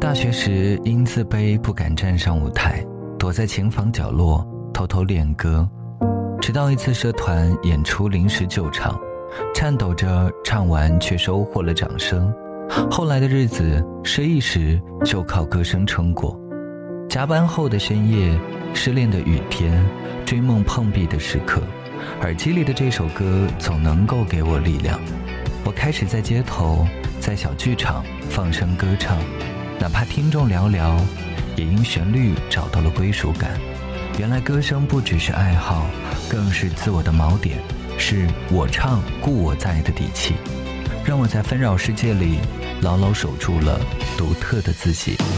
大学时因自卑不敢站上舞台，躲在琴房角落偷偷练歌，直到一次社团演出临时救场，颤抖着唱完却收获了掌声。后来的日子失意时就靠歌声撑过，加班后的深夜，失恋的雨天，追梦碰壁的时刻，耳机里的这首歌总能够给我力量。我开始在街头，在小剧场放声歌唱，哪怕听众寥寥，也因旋律找到了归属感。原来歌声不只是爱好，更是自我的锚点，是我唱故我在的底气，让我在纷扰世界里牢牢守住了独特的自己。